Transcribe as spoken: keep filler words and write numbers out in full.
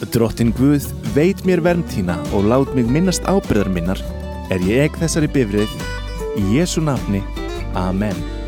Drottinn Guð, veit mér vernd þína og lát mig minnast ábyrgðar minnar, er ég ek þessari bifreið, í Jesú nafni. Amen.